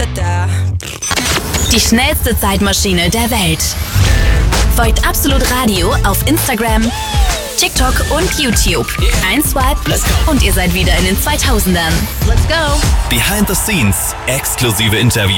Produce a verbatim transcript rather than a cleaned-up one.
Die schnellste Zeitmaschine der Welt. Folgt Absolut Radio auf Instagram, TikTok und YouTube. Ein Swipe und ihr seid wieder in den zweitausendern. Let's go! Behind the Scenes, exklusive Interviews.